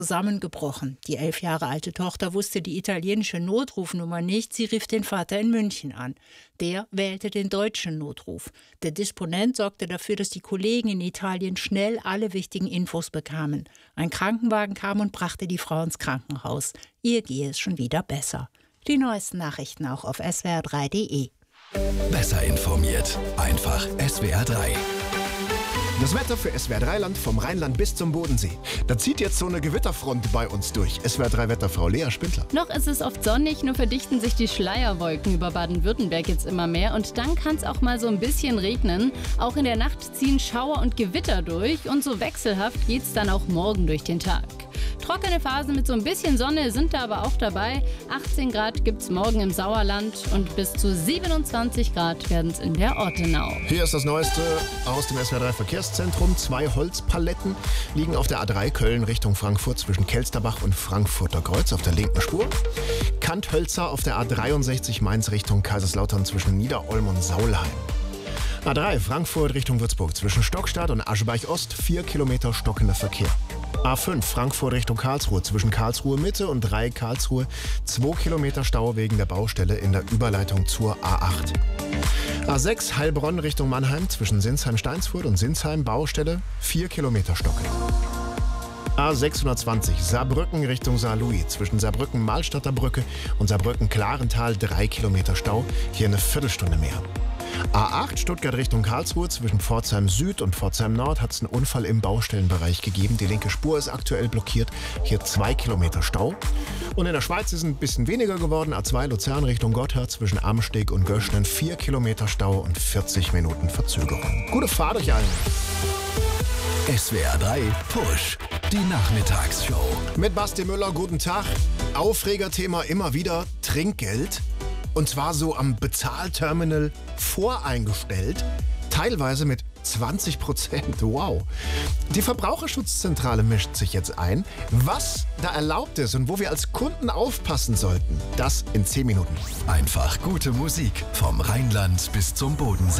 zusammengebrochen. Die 11 Jahre alte Tochter wusste die italienische Notrufnummer nicht. Sie rief den Vater in München an. Der wählte den deutschen Notruf. Der Disponent sorgte dafür, dass die Kollegen in Italien schnell alle wichtigen Infos bekamen. Ein Krankenwagen kam und brachte die Frau ins Krankenhaus. Ihr gehe es schon wieder besser. Die neuesten Nachrichten auch auf swr3.de. Besser informiert. Einfach SWR3. Das Wetter für SWR3-Land vom Rheinland bis zum Bodensee. Da zieht jetzt so eine Gewitterfront bei uns durch. SWR3-Wetterfrau Lea Spindler. Noch ist es oft sonnig, nur verdichten sich die Schleierwolken über Baden-Württemberg jetzt immer mehr. Und dann kann es auch mal so ein bisschen regnen. Auch in der Nacht ziehen Schauer und Gewitter durch. Und so wechselhaft geht es dann auch morgen durch den Tag. Trockene Phasen mit so ein bisschen Sonne sind da aber auch dabei. 18 Grad gibt es morgen im Sauerland und bis zu 27 Grad werden es in der Ortenau. Hier ist das Neueste aus dem SWR3-Verkehrszentrum. 2 Holzpaletten liegen auf der A3 Köln Richtung Frankfurt zwischen Kelsterbach und Frankfurter Kreuz auf der linken Spur. Kanthölzer auf der A63 Mainz Richtung Kaiserslautern zwischen Niederolm und Saulheim. A3 Frankfurt Richtung Würzburg zwischen Stockstadt und Aschebeich Ost 4 Kilometer stockender Verkehr. A5 Frankfurt Richtung Karlsruhe zwischen Karlsruhe Mitte und 3 Karlsruhe 2 Kilometer Stau wegen der Baustelle in der Überleitung zur A8. A6 Heilbronn Richtung Mannheim zwischen Sinsheim-Steinsfurt und Sinsheim Baustelle 4 Kilometer Stocke. A620 Saarbrücken Richtung Saarlouis zwischen Saarbrücken-Malstadter Brücke und Saarbrücken-Klarental 3 Kilometer Stau, hier eine Viertelstunde mehr. A8 Stuttgart Richtung Karlsruhe zwischen Pforzheim Süd und Pforzheim Nord hat es einen Unfall im Baustellenbereich gegeben. Die linke Spur ist aktuell blockiert, hier 2 Kilometer Stau. Und in der Schweiz ist es ein bisschen weniger geworden. A2 Luzern Richtung Gotthard zwischen Amsteg und Göschnen 4 Kilometer Stau und 40 Minuten Verzögerung. Gute Fahrt euch allen! SWR3 Push, die Nachmittagsshow. Mit Basti Müller, guten Tag. Aufregerthema immer wieder Trinkgeld. Und zwar so am Bezahlterminal voreingestellt, teilweise mit 20%. Wow. Die Verbraucherschutzzentrale mischt sich jetzt ein. Was da erlaubt ist und wo wir als Kunden aufpassen sollten, das in 10 Minuten. Einfach gute Musik vom Rheinland bis zum Bodensee.